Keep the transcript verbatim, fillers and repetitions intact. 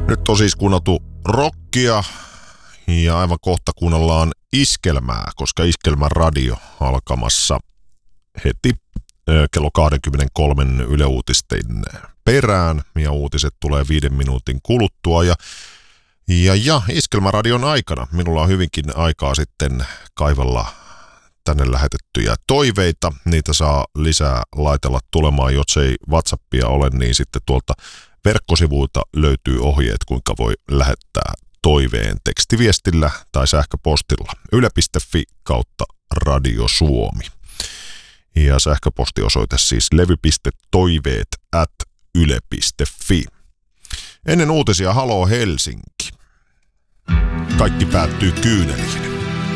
Nyt on siis kuunneltu rockia ja aivan kohta kuunnellaan iskelmää, koska Iskelmän radio alkamassa heti kello kaksikymmentäkolme Yle Uutisten perään ja uutiset tulee viiden minuutin kuluttua ja, ja, ja Iskelmän radion aikana minulla on hyvinkin aikaa sitten kaivella tänne lähetettyjä toiveita. Niitä saa lisää laitella tulemaan, jos ei WhatsAppia ole, niin sitten tuolta verkkosivuilta löytyy ohjeet, kuinka voi lähettää toiveen tekstiviestillä tai sähköpostilla. yle piste fi kautta Radio Suomi. Ja sähköpostiosoite siis levy.toiveet at yle piste fi. Ennen uutisia Haloo Helsinki. Kaikki päättyy kyyneliin.